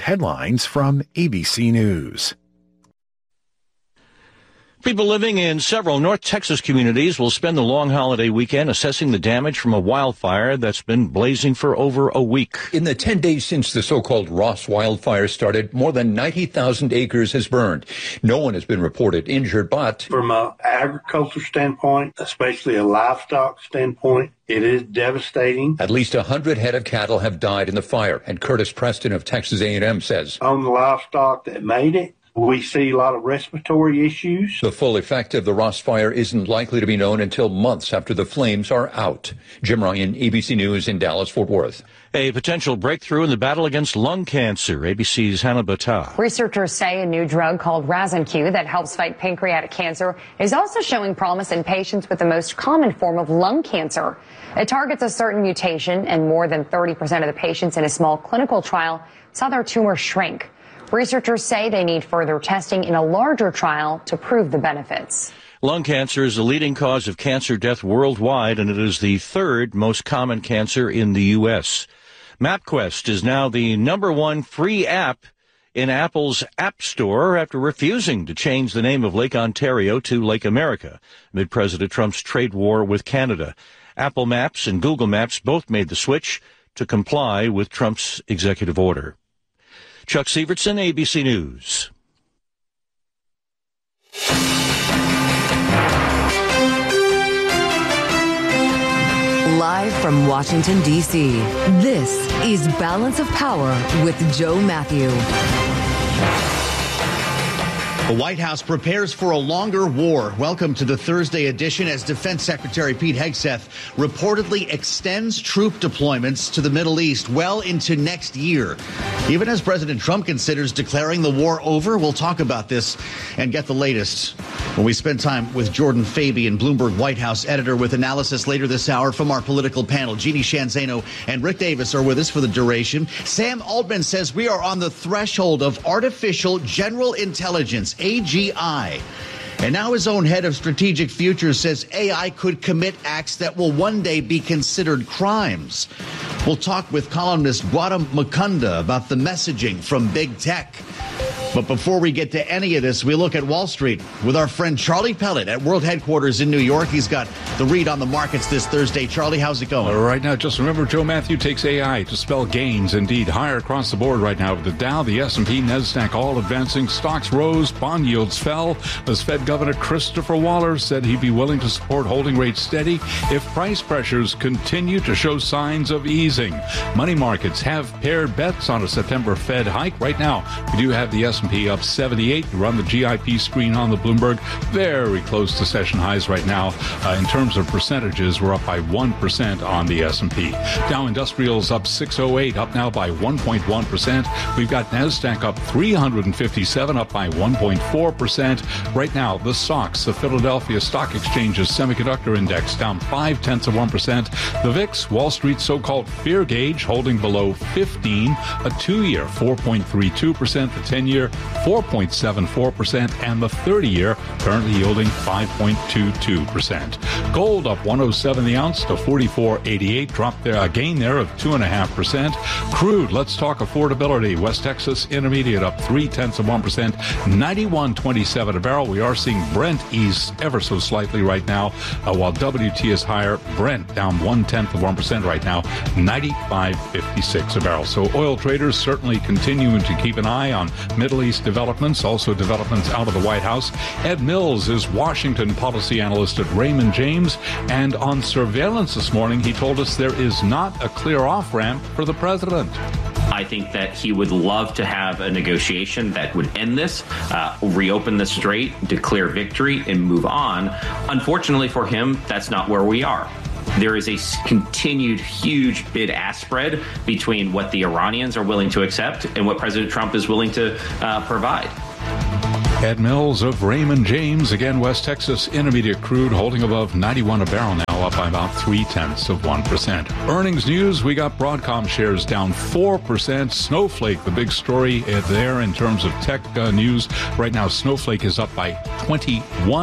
headlines from ABC News. People living in several North Texas communities will spend the long holiday weekend assessing the damage from a wildfire that's been blazing for over a week. In the 10 days since the so-called Ross wildfire started, more than 90,000 acres has burned. No one has been reported injured, but from an agriculture standpoint, especially a livestock standpoint, it is devastating. At least 100 head of cattle have died in the fire, and Curtis Preston of Texas A&M says, on the livestock that made it, we see a lot of respiratory issues. The full effect of the Ross fire isn't likely to be known until months after the flames are out. Jim Ryan, ABC News in Dallas-Fort Worth. A potential breakthrough in the battle against lung cancer. ABC's Hannah Battah. Researchers say a new drug called Razanq that helps fight pancreatic cancer is also showing promise in patients with the most common form of lung cancer. It targets a certain mutation, and more than 30% of the patients in a small clinical trial saw their tumor shrink. Researchers say they need further testing in a larger trial to prove the benefits. Lung cancer is the leading cause of cancer death worldwide, and it is the third most common cancer in the U.S. MapQuest is now the #1 free app in Apple's App Store after refusing to change the name of Lake Ontario to Lake America amid President Trump's trade war with Canada. Apple Maps and Google Maps both made the switch to comply with Trump's executive order. Chuck Sievertson, ABC News. Live from Washington, D.C., this is Balance of Power with Joe Matthew. The White House prepares for a longer war. Welcome to the Thursday edition as Defense Secretary Pete Hegseth reportedly extends troop deployments to the Middle East well into next year. Even as President Trump considers declaring the war over, we'll talk about this and get the latest when we spend time with Jordan Fabian, Bloomberg White House editor, with analysis later this hour from our political panel. Jeannie Shanzano and Rick Davis are with us for the duration. Sam Altman says we are on the threshold of artificial general intelligence, AGI. And now his own head of strategic futures says AI could commit acts that will one day be considered crimes. We'll talk with columnist Gautam Mukunda about the messaging from big tech. But before we get to any of this, we look at Wall Street with our friend Charlie Pellet at World Headquarters in New York. He's got the read on the markets this Thursday. Charlie, how's it going? Right now, just remember, Joe Matthew takes AI to spell gains. Indeed, higher across the board right now. The Dow, the S&P, NASDAQ all advancing. Stocks rose, bond yields fell. As Fed Governor Christopher Waller said he'd be willing to support holding rates steady if price pressures continue to show signs of easing. Money markets have paired bets on a September Fed hike. Right now, we do have the S&P up 78. You run the GIP screen on the Bloomberg. Very close to session highs right now. In terms of percentages, we're up by 1% on the S&P. Dow Industrials up 608, up now by 1.1%. We've got NASDAQ up 357, up by 1.4%. Right now, the SOX, the Philadelphia Stock Exchange's semiconductor index, down 0.5%. The VIX, Wall Street's so-called fear gauge, holding below 15. A 2-year, 4.32%. The 10-year, 4.74%, and the 30-year currently yielding 5.22%. Gold up 107 the ounce to 44.88, dropped there, a gain there of 2.5%. Crude, let's talk affordability. West Texas Intermediate up 0.3%, 91.27 a barrel. We are seeing Brent ease ever so slightly right now, while WT is higher. Brent down 0.1% right now, 95.56 a barrel. So oil traders certainly continuing to keep an eye on Middle East developments, also developments out of the White House. Ed Mills is Washington policy analyst at Raymond James, and on surveillance this morning, he told us there is not a clear off-ramp for the president. I think that he would love to have a negotiation that would end this, reopen the strait, declare victory, and move on. Unfortunately for him, that's not where we are. There is a continued huge bid-ask spread between what the Iranians are willing to accept and what President Trump is willing to provide. Ed Mills of Raymond James. Again, West Texas Intermediate crude holding above 91 a barrel now, up by about 0.3%. Earnings news, we got Broadcom shares down 4%. Snowflake, the big story there in terms of tech news. Right now, Snowflake is up by 21%.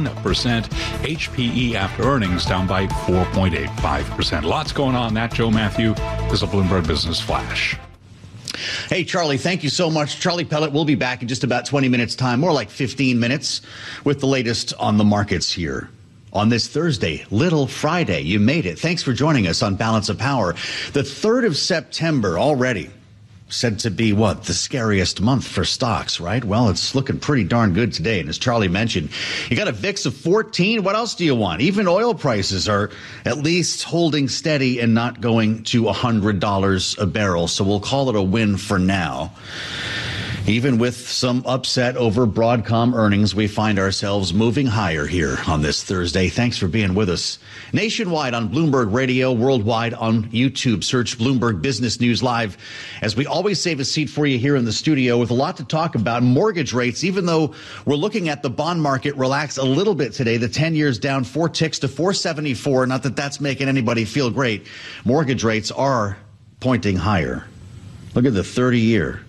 HPE after earnings down by 4.85%. Lots going on. That, Joe Matthew, is a Bloomberg Business Flash. Hey, Charlie, thank you so much. Charlie Pellet will be back in just about 20 minutes' time, more like 15 minutes, with the latest on the markets here on this Thursday, Little Friday. You made it. Thanks for joining us on Balance of Power. The 3rd of September already said to be what? The scariest month for stocks, right? Well, it's looking pretty darn good today. And as Charlie mentioned, you got a VIX of 14. What else do you want? Even oil prices are at least holding steady and not going to $100 a barrel. So we'll call it a win for now. Even with some upset over Broadcom earnings, we find ourselves moving higher here on this Thursday. Thanks for being with us. Nationwide on Bloomberg Radio, worldwide on YouTube. Search Bloomberg Business News Live. As we always save a seat for you here in the studio with a lot to talk about. Mortgage rates, even though we're looking at the bond market relax a little bit today, the 10 years down 4 ticks to 474. Not that that's making anybody feel great. Mortgage rates are pointing higher. Look at the 30-year.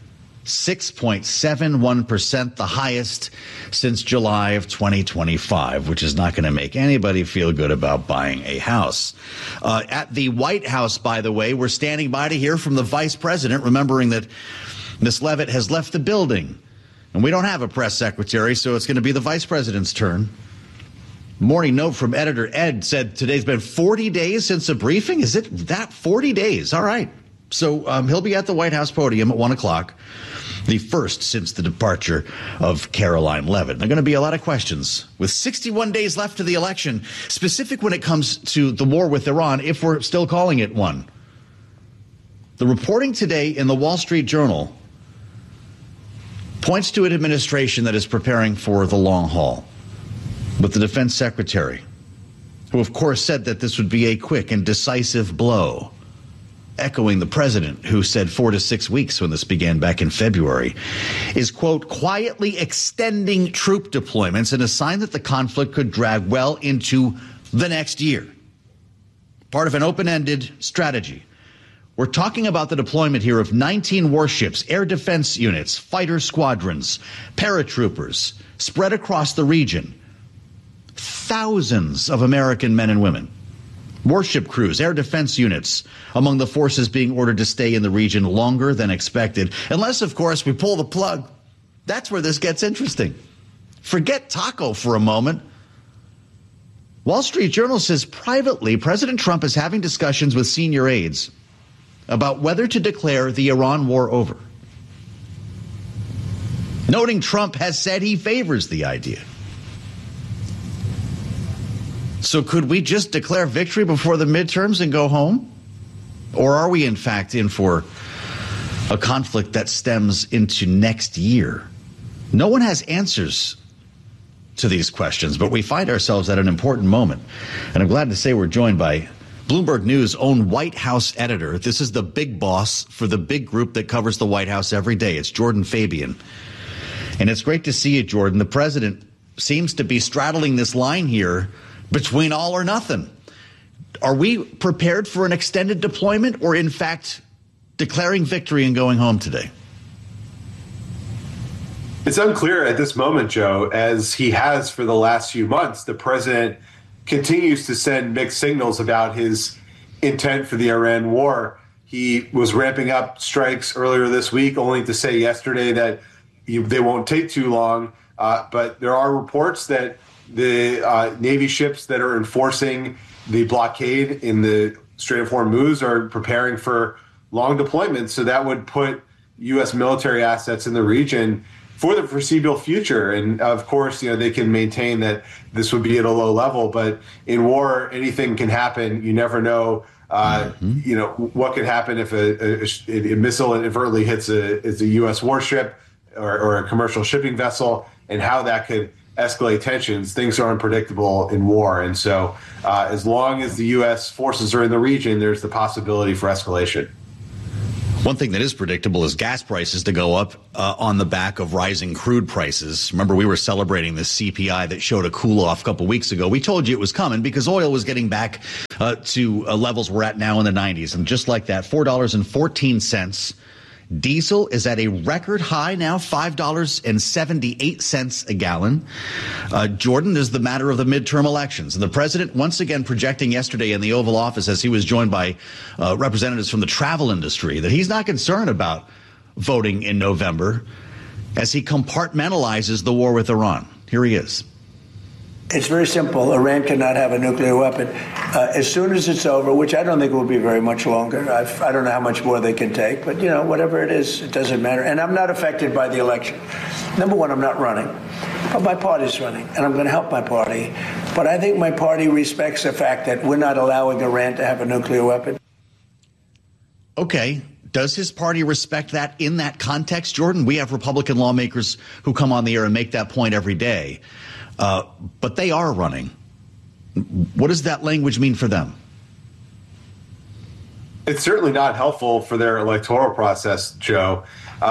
6.71%, the highest since July of 2025, which is not going to make anybody feel good about buying a house. At the White House, by the way, we're standing by to hear from the vice president, remembering that Ms. Leavitt has left the building. And we don't have a press secretary, so it's going to be the vice president's turn. Morning note from editor Ed said today's been 40 days since a briefing. Is it that 40 days? All right. So he'll be at the White House podium at 1 o'clock. The first since the departure of Caroline Leavitt. There are going to be a lot of questions with 61 days left to the election, specific when it comes to the war with Iran, if we're still calling it one. The reporting today in the Wall Street Journal points to an administration that is preparing for the long haul, with the defense secretary, who of course said that this would be a quick and decisive blow, echoing the president, who said 4 to 6 weeks when this began back in February, is, quote, quietly extending troop deployments and a sign that the conflict could drag well into the next year. Part of an open-ended strategy. We're talking about the deployment here of 19 warships, air defense units, fighter squadrons, paratroopers spread across the region. Thousands of American men and women. Warship crews, air defense units among the forces being ordered to stay in the region longer than expected. Unless, of course, we pull the plug. That's where this gets interesting. Forget Taco for a moment. Wall Street Journal says privately, President Trump is having discussions with senior aides about whether to declare the Iran war over, noting Trump has said he favors the idea. So could we just declare victory before the midterms and go home? Or are we, in fact, in for a conflict that stems into next year? No one has answers to these questions, but we find ourselves at an important moment. And I'm glad to say we're joined by Bloomberg News' own White House editor. This is the big boss for the big group that covers the White House every day. It's Jordan Fabian. And it's great to see you, Jordan. The president seems to be straddling this line here between all or nothing. Are we prepared for an extended deployment or, in fact, declaring victory and going home today? It's unclear at this moment, Joe, as he has for the last few months. The president continues to send mixed signals about his intent for the Iran war. He was ramping up strikes earlier this week, only to say yesterday that they won't take too long. But there are reports that the Navy ships that are enforcing the blockade in the Strait of Hormuz are preparing for long deployments. So that would put U.S. military assets in the region for the foreseeable future. And of course, they can maintain that this would be at a low level. But in war, anything can happen. You never know. What could happen if a missile inadvertently hits a U.S. warship or a commercial shipping vessel, and how that could escalate tensions. Things are unpredictable in war. And so as long as the U.S. forces are in the region, there's the possibility for escalation. One thing that is predictable is gas prices to go up on the back of rising crude prices. Remember, we were celebrating this CPI that showed a cool-off a couple weeks ago. We told you it was coming because oil was getting back to levels we're at now in the 90s. And just like that, $4.14. Diesel is at a record high now, $5.78 a gallon. Jordan, is the matter of the midterm elections. And the president once again projecting yesterday in the Oval Office as he was joined by representatives from the travel industry that he's not concerned about voting in November as he compartmentalizes the war with Iran. Here he is. It's very simple. Iran cannot have a nuclear weapon. As soon as it's over, which I don't think will be very much longer. I don't know how much more they can take, but, whatever it is, it doesn't matter. And I'm not affected by the election. Number one, I'm not running, but my party's running, and I'm going to help my party. But I think my party respects the fact that we're not allowing Iran to have a nuclear weapon. Okay. Does his party respect that in that context, Jordan? We have Republican lawmakers who come on the air and make that point every day. But they are running. What does that language mean for them? It's certainly not helpful for their electoral process, Joe.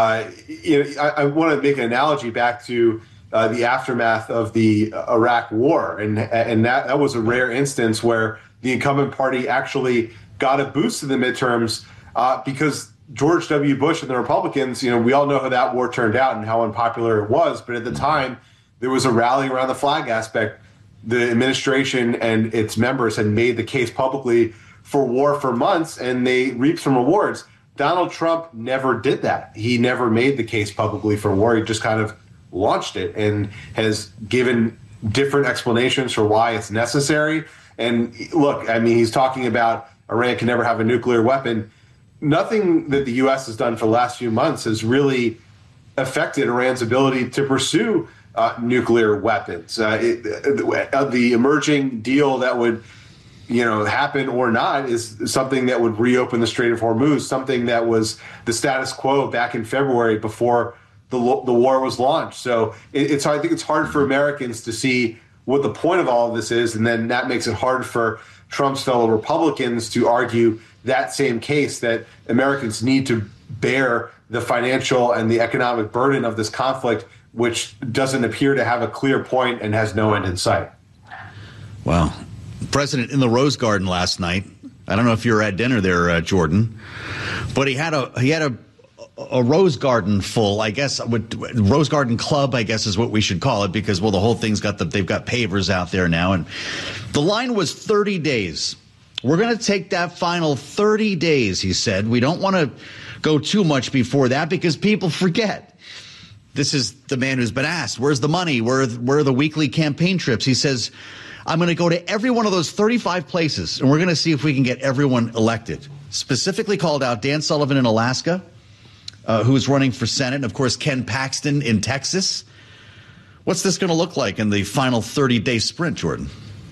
I want to make an analogy back to the aftermath of the Iraq War, and that was a rare instance where the incumbent party actually got a boost in the midterms because George W. Bush and the Republicans, we all know how that war turned out and how unpopular it was, but at the time, there was a rally around the flag aspect. The administration and its members had made the case publicly for war for months, and they reaped some rewards. Donald Trump never did that. He never made the case publicly for war. He just kind of launched it and has given different explanations for why it's necessary. And look, he's talking about Iran can never have a nuclear weapon. Nothing that the U.S. has done for the last few months has really affected Iran's ability to pursue nuclear weapons. The emerging deal that would, happen or not is something that would reopen the Strait of Hormuz, something that was the status quo back in February before the war was launched. So I think it's hard for Americans to see what the point of all of this is, and then that makes it hard for Trump's fellow Republicans to argue that same case that Americans need to bear the financial and the economic burden of this conflict, which doesn't appear to have a clear point and has no end in sight. Wow. President in the Rose Garden last night. I don't know if you were at dinner there, Jordan, but he had a Rose Garden full, I guess, Rose Garden Club, I guess is what we should call it, because, the whole thing's they've got pavers out there now. And the line was 30 days. We're going to take that final 30 days, he said. We don't want to go too much before that because people forget. This is the man who's been asked, where's the money? Where are the weekly campaign trips? He says, I'm going to go to every one of those 35 places, and we're going to see if we can get everyone elected. Specifically called out Dan Sullivan in Alaska, who's running for Senate, and, of course, Ken Paxton in Texas. What's this going to look like in the final 30-day sprint, Jordan?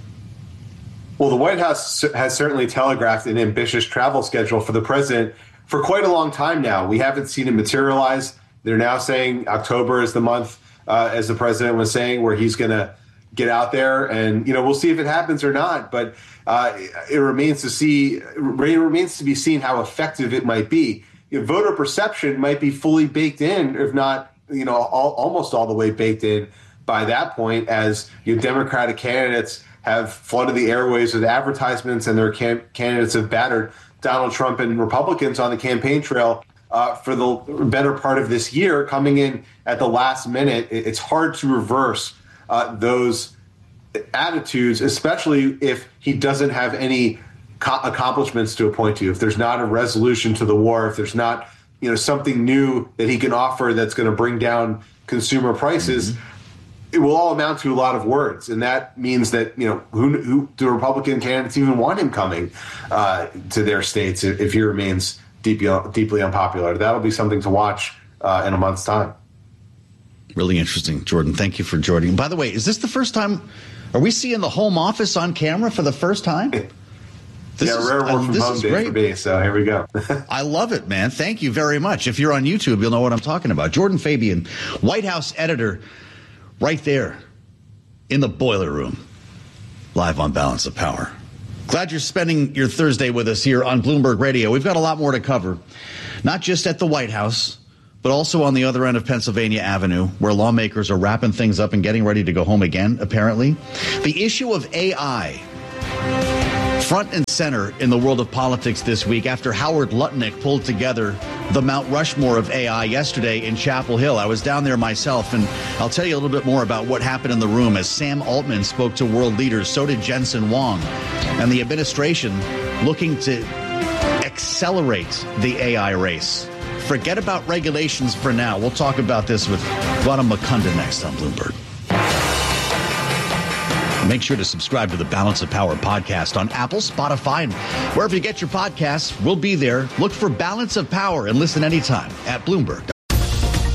Well, the White House has certainly telegraphed an ambitious travel schedule for the president for quite a long time now. We haven't seen it materialize. They're now saying October is the month, as the president was saying, where he's going to get out there. And, we'll see if it happens or not. But it remains to be seen how effective it might be. Voter perception might be fully baked in, if not, almost all the way baked in by that point, as Democratic candidates have flooded the airwaves with advertisements and their candidates have battered Donald Trump and Republicans on the campaign trail for the better part of this year, coming in at the last minute. It's hard to reverse those attitudes, especially if he doesn't have any accomplishments to point to. If there's not a resolution to the war, if there's not something new that he can offer that's going to bring down consumer prices, it will all amount to a lot of words. And that means that, who do Republican candidates even want him coming to their states if he remains deeply unpopular? That'll be something to watch in a month's time. Really interesting, Jordan. Thank you for joining. By the way, is this the first time? Are we seeing the home office on camera for the first time? Rare work from home day for me, so here we go. I love it, man. Thank you very much. If you're on YouTube, you'll know what I'm talking about. Jordan Fabian, White House editor, right there in the boiler room, live on Balance of Power. Glad you're spending your Thursday with us here on Bloomberg Radio. We've got a lot more to cover, not just at the White House, but also on the other end of Pennsylvania Avenue, where lawmakers are wrapping things up and getting ready to go home again, apparently. The issue of AI, front and center in the world of politics this week after Howard Lutnick pulled together the Mount Rushmore of AI yesterday in Chapel Hill. I was down there myself, and I'll tell you a little bit more about what happened in the room as Sam Altman spoke to world leaders. So did Jensen Huang. And the administration looking to accelerate the AI race Forget about regulations for now. We'll talk about this with Gautam Mukunda next on Bloomberg. Make sure to subscribe to the Balance of Power podcast on Apple, Spotify, and wherever you get your podcasts. We'll be there. Look for Balance of Power and listen anytime at Bloomberg.